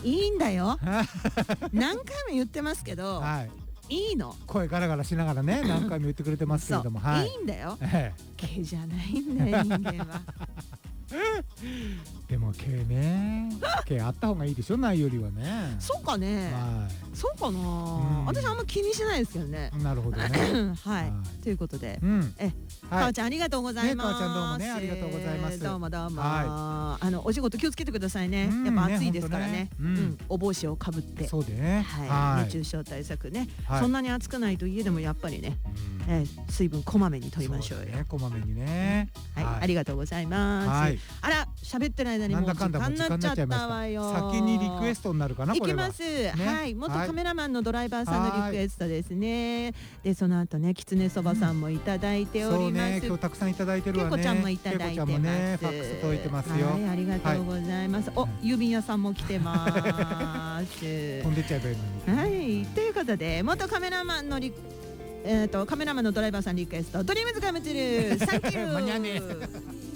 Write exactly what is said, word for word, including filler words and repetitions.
いいんだよ何回も言ってますけど、はい、いいの。 声ガラガラしながらね何回も言ってくれてますけれども、はい、 いいんだよ、ええ、毛じゃないんだよ人間はでも毛ね、毛あった方がいいでしょ、ないよりはね。 そうかね、はい、そうかな、うん、私あんま気にしないですけどね。 なるほどねはい、はい、ということで、 うん、 えかわちゃんありがとうございます。 かわちゃんどうもねありがとうございます。 どうもどうも、はい、あのお仕事気をつけてくださいね。やっぱ暑いですからね。うん、お帽子をかぶって、 そうでね、 はい、熱中症対策ね。そんなに暑くないといえでもやっぱりね、水分こまめに取りましょうよ。 こまめにね。 はい、ありがとうございます。あら、喋ってる間にもう時間になっちゃったわよ。 先にリクエストになるかな。 いきます。はい、元カメラマンのドライバーさんのリクエストですね。でその後ね、きつねそばさんもいただいております。 今日たくさんいただいてるわね。 けいこちゃんもいただいてます。ファックス届いてますよ。 はい、ありがとうございます。お、郵便屋さんも来てます。 飛んでっちゃえばいいのに。 はい、ということで元カメラマンのリえっとカメラマンのドライバーさんリクエストドリームズカムチルサンキュー。 間に合わねえ